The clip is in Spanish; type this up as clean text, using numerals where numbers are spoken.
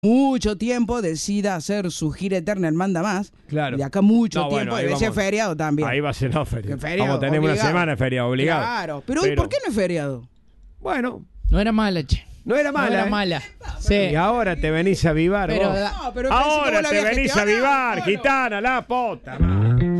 mucho tiempo decida hacer su gira eterna en Manda Más. Claro. De acá mucho No, tiempo, bueno, ahí debe ser vamos. feriado también. Ahí va a ser feriado. Que feriado, Vamos a tener una obligado. semana de feriado, obligado. Claro, pero ¿y por qué no es feriado? Bueno, No era mala, che. no era mala. No era ¿eh? mala. Sí. Y ahora te venís a avivar Pero vos. da- No, pero pensé que Ahora vos la te habías venís a gestionado. avivar, Bueno. gitana, la pota, madre.